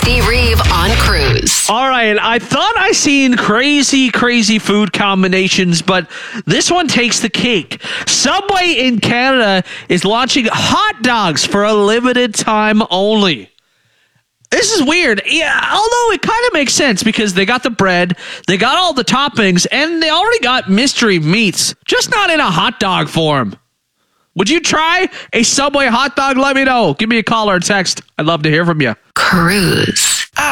Steve Reeve on Cruise. All right, I thought I seen crazy food combinations, but this one takes the cake. Subway in Canada is launching hot dogs for a limited time only. This is weird. Yeah, although it kind of makes sense because they got the bread, they got all the toppings, and they already got mystery meats, just not in a hot dog form. Would you try a Subway hot dog? Let me know. Give me a call or a text. I'd love to hear from you. Cruise.